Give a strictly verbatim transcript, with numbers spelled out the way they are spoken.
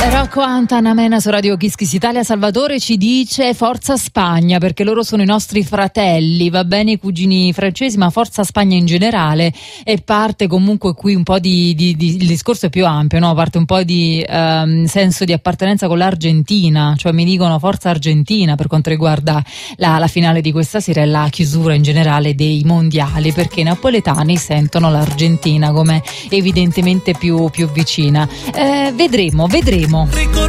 Rocco Antanamena su Radio Kiss Kiss Italia. Salvatore ci dice forza Spagna, perché loro sono i nostri fratelli, va bene i cugini francesi, ma forza Spagna in generale. E parte comunque qui un po' di, di, di il discorso è più ampio, no? Parte un po' di um, senso di appartenenza con l'Argentina, cioè mi dicono forza Argentina per quanto riguarda la, la finale di questa sera e la chiusura in generale dei mondiali, perché i napoletani sentono l'Argentina come evidentemente più, più vicina. Eh, vedremo, vedremo.